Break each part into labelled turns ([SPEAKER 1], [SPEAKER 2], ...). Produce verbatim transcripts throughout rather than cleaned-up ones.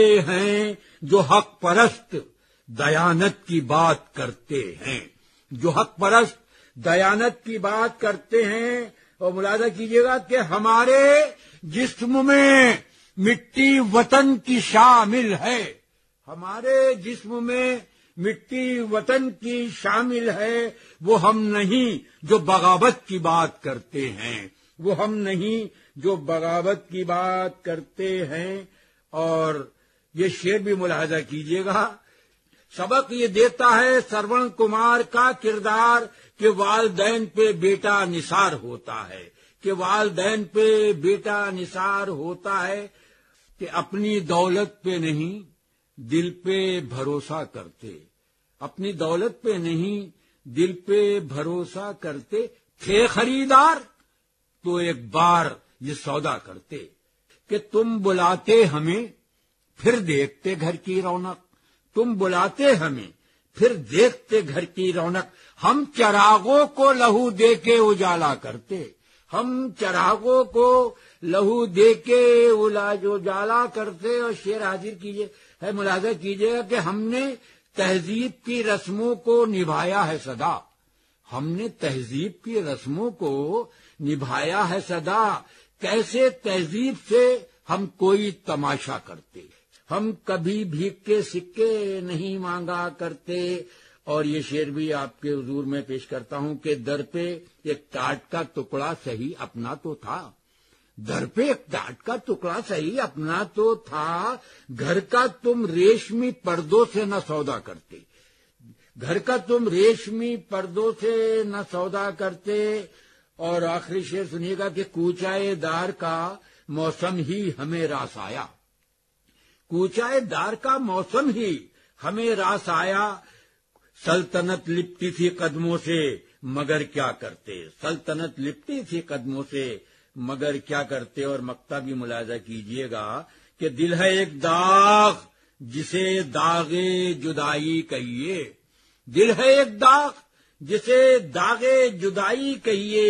[SPEAKER 1] ہیں جو حق پرست دیانت کی بات کرتے ہیں، جو حق پرست دیانت کی بات کرتے ہیں. اور ملاحظہ کیجیے گا کہ ہمارے جسم میں مٹی وطن کی شامل ہے، ہمارے جسم میں مٹی وطن کی شامل ہے. وہ ہم نہیں جو بغاوت کی بات کرتے ہیں، وہ ہم نہیں جو بغاوت کی بات کرتے ہیں. اور یہ شعر بھی ملاحظہ کیجیے گا، سبق یہ دیتا ہے سرون کمار کا کردار کہ والدین پہ بیٹا نثار ہوتا ہے، کہ والدین پہ بیٹا نثار ہوتا ہے، کہ اپنی دولت پہ نہیں دل پہ بھروسہ کرتے، اپنی دولت پہ نہیں دل پہ بھروسہ کرتے. تھے خریدار تو ایک بار یہ سودا کرتے کہ تم بلاتے ہمیں پھر دیکھتے گھر کی رونق، تم بلاتے ہمیں پھر دیکھتے گھر کی رونق. ہم چراغوں کو لہو دے کے اجالا کرتے، ہم چراغوں کو لہو دے کے اجالا کرتے. اور شعر حاضر کیجیے ہے، ملاحظہ کیجیے گا کہ ہم نے تہذیب کی رسموں کو نبھایا ہے سدا، ہم نے تہذیب کی رسموں کو نبھایا ہے سدا. کیسے تہذیب سے ہم کوئی تماشا کرتے، ہم کبھی بھیک کے سکے نہیں مانگا کرتے. اور یہ شعر بھی آپ کے حضور میں پیش کرتا ہوں کہ در پہ ایک ٹاٹ کا ٹکڑا صحیح اپنا تو تھا، در پہ ایک ٹاٹ کا ٹکڑا صحیح اپنا تو تھا. گھر کا تم ریشمی پردوں سے نہ سودا کرتے، گھر کا تم ریشمی پردوں سے نہ سودا کرتے. اور آخری شعر سنیے گا کہ کوچائے دار کا موسم ہی ہمیں راس آیا، کوچائے دار کا موسم ہی ہمیں راس آیا. سلطنت لپٹی تھی قدموں سے مگر کیا کرتے، سلطنت لپٹی تھی قدموں سے مگر کیا کرتے. اور مقطع بھی ملاحظہ کیجیے گا کہ دل ہے ایک داغ جسے داغ جدائی کہیے، دل ہے ایک داغ جسے داغ جدائی کہیے.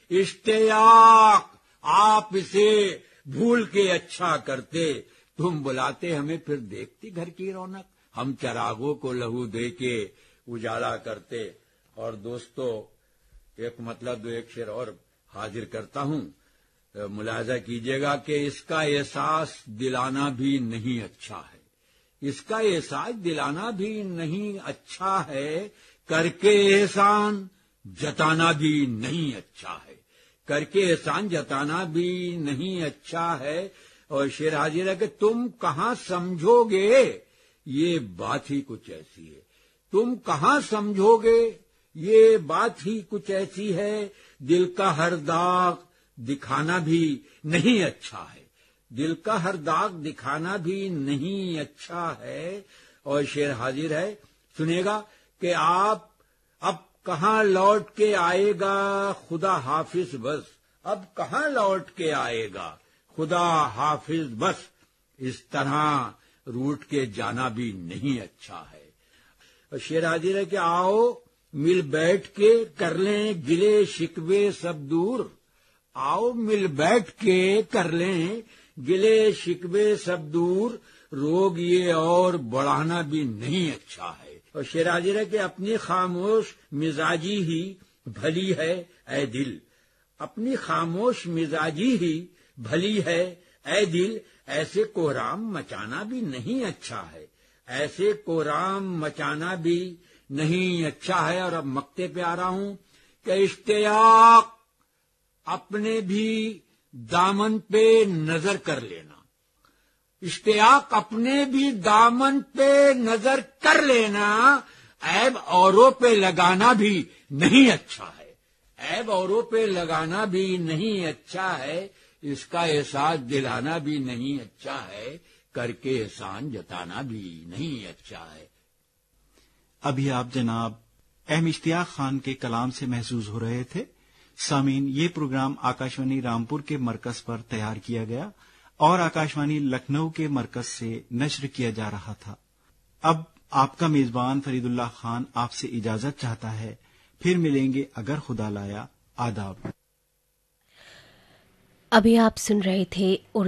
[SPEAKER 1] اشتیاق آپ اسے بھول کے اچھا کرتے، تم بلاتے ہمیں پھر دیکھتی گھر کی رونق، ہم چراغوں کو لہو دے کے اجالا کرتے. اور دوستو ایک مطلب دو ایک شعر اور حاضر کرتا ہوں، ملاحظہ کیجیے گا کہ اس کا احساس دلانا بھی نہیں اچھا ہے، اس کا احساس دلانا بھی نہیں اچھا ہے. کر کے احسان جتانا بھی نہیں اچھا ہے، کر کے احسان جتانا بھی نہیں اچھا ہے. اور شعر حاضر ہے کہ تم کہاں سمجھو گے یہ بات ہی کچھ ایسی ہے، تم کہاں سمجھو گے یہ بات ہی کچھ ایسی ہے. دل کا ہر داغ دکھانا بھی نہیں اچھا ہے، دل کا ہر داغ دکھانا بھی نہیں اچھا ہے. اور شعر حاضر ہے، سنے گا کہ آپ اب کہاں لوٹ کے آئے گا خدا حافظ بس، اب کہاں لوٹ کے آئے گا خدا حافظ بس. اس طرح روٹ کے جانا بھی نہیں اچھا ہے. اور شعر حاضر ہے کہ آؤ مل بیٹھ کے کر لیں گلے شکوے سب دور، آؤ مل بیٹھ کے کر لیں گلے شکوے سب دور. روگ یہ اور بڑھانا بھی نہیں اچھا ہے. اور شعر حاضر ہے کہ اپنی خاموش مزاجی ہی بھلی ہے اے دل، اپنی خاموش مزاجی ہی بھلی ہے اے دل. ایسے کوہرام مچانا بھی نہیں اچھا ہے، ایسے کوہرام مچانا بھی نہیں اچھا ہے. اور اب مقطع پہ آ رہا ہوں کہ اشتیاق اپنے بھی دامن پہ نظر کر لینا، اشتیاق اپنے بھی دامن پہ نظر کر لینا. عیب اوروں پہ لگانا بھی نہیں اچھا ہے، عیب اوروں پہ لگانا بھی نہیں اچھا ہے. اس کا احساس دلانا بھی نہیں اچھا ہے، کر کے احسان جتانا بھی نہیں اچھا ہے.
[SPEAKER 2] ابھی آپ جناب احم اشتیاق خان کے کلام سے محظوظ ہو رہے تھے. سامعین، یہ پروگرام آکاشوانی رامپور کے مرکز پر تیار کیا گیا اور آکاشوانی لکھنؤ کے مرکز سے نشر کیا جا رہا تھا. اب آپ کا میزبان فرید اللہ خان آپ سے اجازت چاہتا ہے. پھر ملیں گے اگر خدا لایا. آداب.
[SPEAKER 3] ابھی آپ سن رہے تھے